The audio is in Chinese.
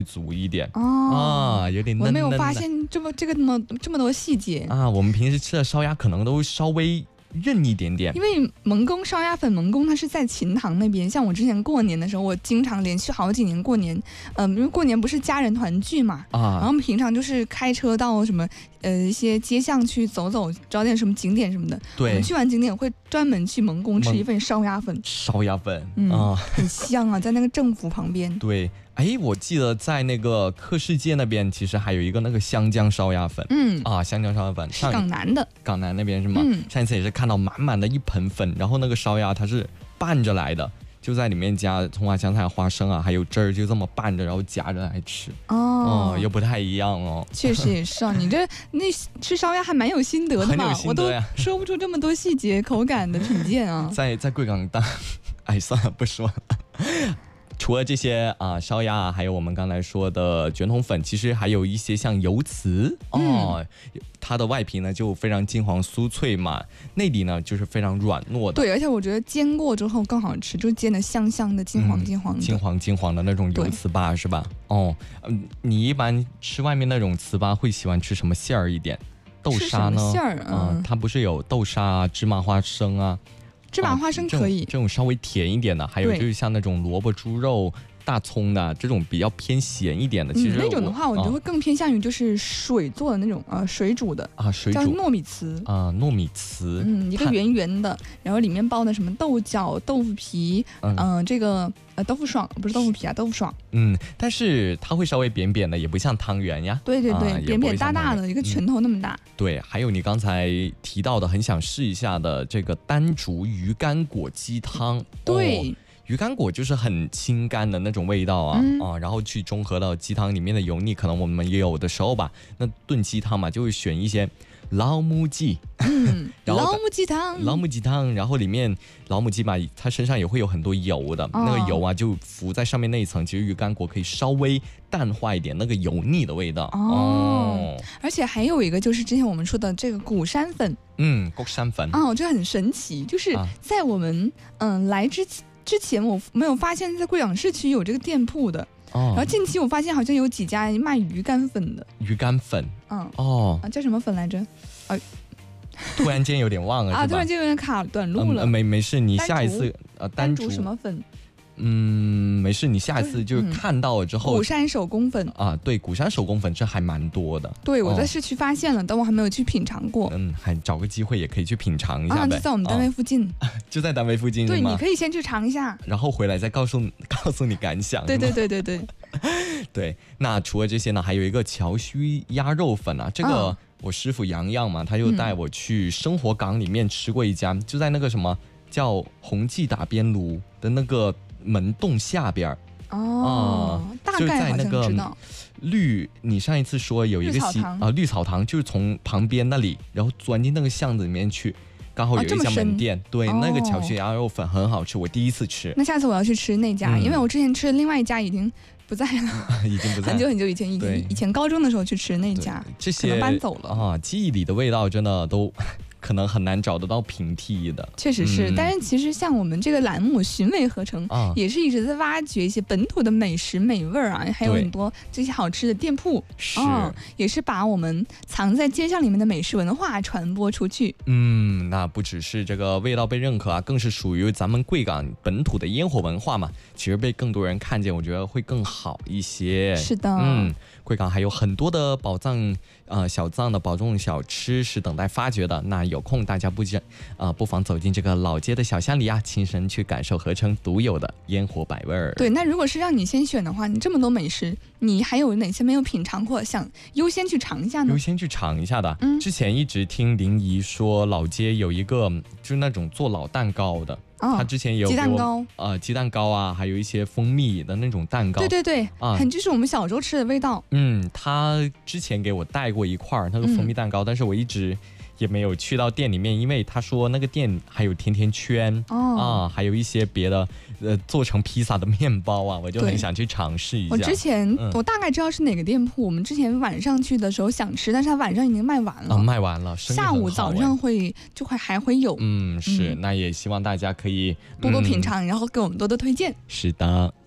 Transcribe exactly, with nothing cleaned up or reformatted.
足一点哦啊，有点嫩我嫩的。 没有发现这么这个这么这么多细节啊，我们平时吃的烧鸭可能都稍微韧一点点， 因为蒙宫烧鸭粉，蒙宫它是在秦塘那边。像我之前过年的时候，我经常连续好几年过年，嗯、呃，因为过年不是家人团聚嘛， 啊， 然后平常就是开车到什么呃一些街巷去走走，找点什么景点什么的。 对， 我们去完景点会专门去蒙宫吃一份烧鸭粉， 烧鸭粉， 嗯啊， 很香啊，在那个政府旁边。 对。哎，我记得在那个客世界那边，其实还有一个那个湘江烧鸭粉， 嗯啊，湘江烧鸭粉是港南的， 港南那边是吗？ 嗯， 上一次也是看到满满的一盆粉，然后那个烧鸭它是拌着来的，就在里面加葱花、香菜、花生啊，还有汁儿，就这么拌着，然后夹着来吃。 哦， 哦，又不太一样哦。 确实也是啊，你这那吃烧鸭还蛮有心得的嘛， 很有心得呀， 我都说不出这么多细节、口感的品鉴啊。 在在贵港当，哎，算了，不说了。除了这些啊烧鸭啊，还有我们刚才说的卷筒粉，其实还有一些像油糍哦、嗯，它的外皮呢就非常金黄酥脆嘛，内里呢就是非常软糯的。 对，而且我觉得煎过之后更好吃，就煎的香香的、金黄金黄的、 嗯、金黄金黄的那种油糍粑是吧？哦，嗯，你一般吃外面那种糍粑会喜欢吃什么馅儿一点？豆沙呢？ 馅儿啊、 呃，它不是有豆沙啊、芝麻花生啊。 芝麻花生可以、 啊、这, 种这种稍微甜一点的，还有就是像那种萝卜猪肉大葱的这种比较偏咸一点的，其实、 嗯、那种的话我觉得会更偏向于就是水做的那种、呃、水煮的啊，水煮叫糯米糍啊，糯米糍， 嗯，一个圆圆的，然后里面包的什么豆角、豆腐皮，嗯、呃，这个呃豆腐爽不是豆腐皮啊，豆腐爽， 嗯，但是它会稍微扁扁的，也不像汤圆呀， 对对对， 啊、 扁扁大大的，一个拳头那么大、 嗯。对，还有你刚才提到的，很想试一下的这个丹竹鱼干果鸡汤， 对。 哦，鱼干果就是很清干的那种味道啊、嗯、啊，然后去中和到鸡汤里面的油腻，可能我们也有的时候吧，那炖鸡汤嘛，就会选一些老母鸡， 嗯，老母鸡汤， 老母鸡汤，然后里面老母鸡嘛，它身上也会有很多油的，哦、那个油啊就浮在上面那一层，其实鱼干果可以稍微淡化一点那个油腻的味道。 哦，哦而且还有一个就是之前我们说的这个鼓山粉， 嗯，鼓山粉， 哦，这很神奇，就是在我们嗯、呃、来之前。之前我没有发现，在贵港市区有这个店铺的，哦、然后近期我发现好像有几家卖鱼干粉的。 鱼干粉， 嗯， 哦， 啊，叫什么粉来着？啊， 突然间有点忘了， 啊，突然间有点卡短路了。 嗯、没没事，你下一次呃单煮什么粉？ 嗯，没事，你下一次就看到了之后。 鼓山手工粉啊，对，鼓山手工粉这还蛮多的。 对，我在市区发现了，哦、但我还没有去品尝过。 嗯，还找个机会也可以去品尝一下呗。 啊，就在我们单位附近。 哦、就在单位附近是吗？ 对，你可以先去尝一下， 然后回来再告诉告诉你感想。 对对对对对。 对，那除了这些呢，还有一个桥须鸭肉粉啊，这个。哦我师傅洋洋嘛，他就带我去生活港里面吃过一家，嗯、就在那个什么叫红记打边炉的那个门洞下边哦、嗯，大概好像知道。 绿，你上一次说有一个西啊、呃、绿草堂，就是从旁边那里，然后钻进那个巷子里面去，刚好有一家门店，哦、对，哦、那个桥须鸭肉粉很好吃，我第一次吃。 那下次我要去吃那家，嗯、因为我之前吃的另外一家已经。不在了， 已经不在了， 很久很久以前，以前以前高中的时候去吃那家， 这些可能搬走了啊。记忆里的味道真的都可能很难找得到平替的， 确实是。嗯、但是其实像我们这个栏目寻味合成，啊、也是一直在挖掘一些本土的美食美味啊，还有很多这些好吃的店铺， 是、 哦，也是把我们藏在街巷里面的美食文化传播出去。 嗯，那不只是这个味道被认可啊，更是属于咱们贵港本土的烟火文化嘛。其实被更多人看见，我觉得会更好一些。 是的， 嗯，贵港还有很多的宝藏，呃，小藏的保重小吃是等待发掘的。那有空大家不禁啊、呃，不妨走进这个老街的小巷里啊，亲身去感受合成独有的烟火百味儿。 对，那如果是让你先选的话，你这么多美食，你还有哪些没有品尝过，想优先去尝一下呢？ 优先去尝一下的。嗯，之前一直听林姨说，老街有一个就是那种做老蛋糕的。 哦、 他之前也有鸡蛋糕， 呃，鸡蛋糕啊，还有一些蜂蜜的那种蛋糕。 对对对，啊，很就是我们小时候吃的味道。 嗯，他之前给我带过一块那个蜂蜜蛋糕，嗯、但是我一直也没有去到店里面，因为他说那个店还有甜甜圈、哦、啊，还有一些别的呃做成披萨的面包啊，我就很想去尝试一下。 我之前、嗯、我大概知道是哪个店铺，我们之前晚上去的时候想吃，但是他晚上已经卖完了。 啊，卖完了， 下午早上会就会还会有。 嗯，是，嗯、那也希望大家可以多多品尝、嗯，然后给我们多多推荐。 是的。